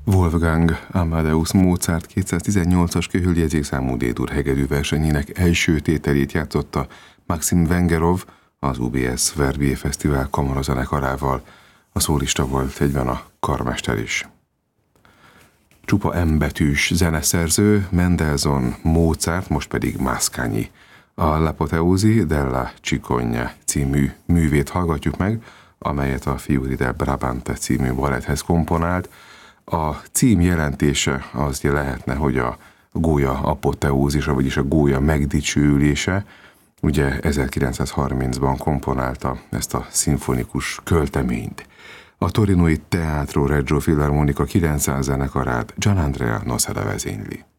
Wolfgang Amadeus Mozart 218-as köhöljegyzékszámú D-dur hegedű versenyének első tételét játszotta Maxim Vengerov az UBS Verbier Fesztivál kamarazenekarával. A szólista volt egyben a karmester is. Csupa M betűs zeneszerző, Mendelssohn, Mozart, most pedig Mascagni. A L'Apoteosi della Cicogna című művét hallgatjuk meg, amelyet a Fiori del Brabante című baletthez komponált. A cím jelentése az lehetne, hogy a gólya apoteózisa, vagyis a gólya megdicsőülése. Ugye 1930-ban komponálta ezt a szimfonikus költeményt. A torinói Teatro Reggio Filharmonica 900 zenekarát Gianandrea Noseda vezényli.